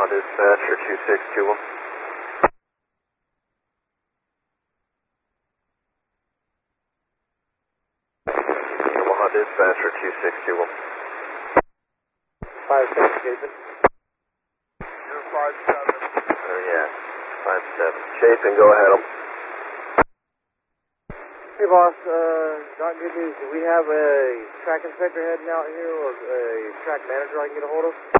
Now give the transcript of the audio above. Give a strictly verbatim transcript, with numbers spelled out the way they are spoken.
Dispatcher two six two one. Omaha Dispatcher two six two one. five seven, Chapin. You're five seven. Oh yeah, five seven. Chapin, go ahead. Hey boss, uh, not good news. Do we have a track inspector heading out here or a track manager I can get a hold of?